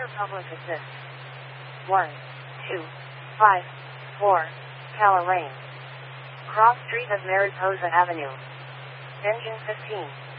public assist. 1, 2, 5, 4, Cala Lane. Cross street of Mariposa Avenue. Engine 15.